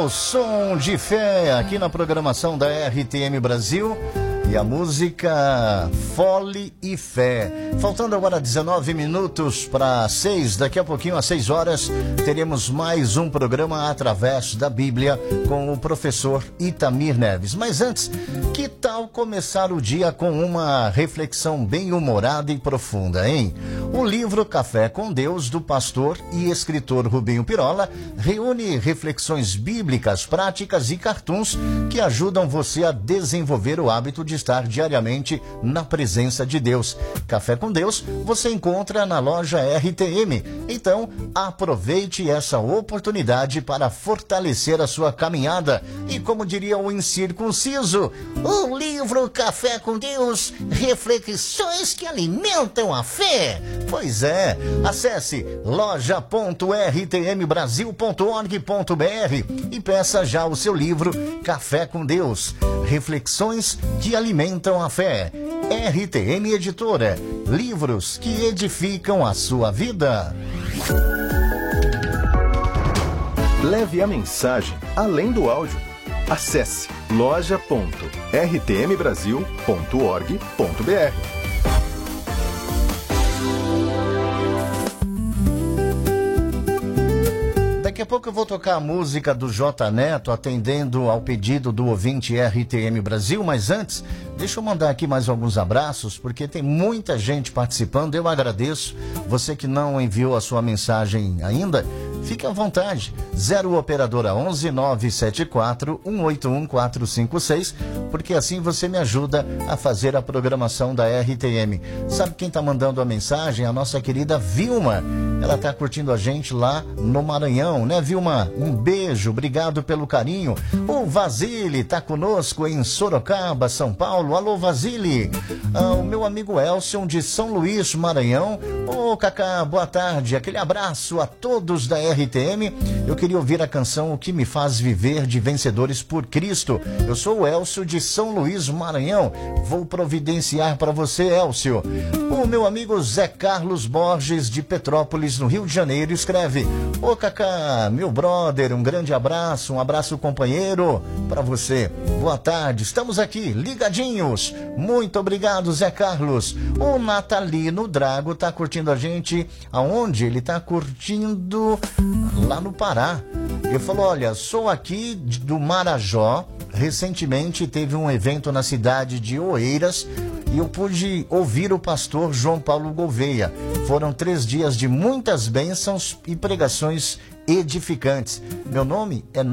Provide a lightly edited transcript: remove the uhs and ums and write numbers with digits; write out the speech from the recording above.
o Som de Fé aqui na programação da RTM Brasil. E a música Fole e Fé. Faltando agora 19 minutos para 6, daqui a pouquinho às 6 horas, teremos mais um programa através da Bíblia com o professor Itamir Neves. Mas antes, que tal começar o dia com uma reflexão bem humorada e profunda, hein? O livro Café com Deus, do pastor e escritor Rubinho Pirola, reúne reflexões bíblicas, práticas e cartoons que ajudam você a desenvolver o hábito de estar diariamente na presença de Deus. Café com Deus você encontra na loja RTM. Então, aproveite essa oportunidade para fortalecer a sua caminhada. E como diria o incircunciso, o livro Café com Deus, reflexões que alimentam a fé. Pois é, acesse loja.rtmbrasil.org.br e peça já o seu livro Café com Deus, reflexões que alimentam a fé. RTM Editora, livros que edificam a sua vida. Leve a mensagem além do áudio. Acesse loja.rtmbrasil.org.br. Daqui a pouco eu vou tocar a música do J Neto, atendendo ao pedido do ouvinte RTM Brasil, mas antes, deixa eu mandar aqui mais alguns abraços, porque tem muita gente participando, eu agradeço. Você que não enviou a sua mensagem ainda, fique à vontade. 0 operadora 11 974 181 456, porque assim você me ajuda a fazer a programação da RTM. Sabe quem está mandando a mensagem? A nossa querida Vilma. Ela está curtindo a gente lá no Maranhão, né, Vilma? Um beijo, obrigado pelo carinho. O Vasile está conosco em Sorocaba, São Paulo. Alô, Vasile. O meu amigo Elson de São Luís, Maranhão. Ô, Cacá, boa tarde. Aquele abraço a todos da RTM. Eu queria ouvir a canção O Que Me Faz Viver, de Vencedores por Cristo. Eu sou o Elcio de São Luís, Maranhão. Vou providenciar para você, Elcio. O meu amigo Zé Carlos Borges, de Petrópolis, no Rio de Janeiro, escreve: ô Cacá, meu brother, um grande abraço, um abraço companheiro para você. Boa tarde, estamos aqui, ligadinhos. Muito obrigado, Zé Carlos. O Natalino Drago está curtindo a gente. Aonde? Ele está curtindo lá no Pará. Ele falou: olha, sou aqui do Marajó. Recentemente teve um evento na cidade de Oeiras e eu pude ouvir o pastor João Paulo Gouveia. Foram 3 dias de muitas bênçãos e pregações edificantes. Meu nome é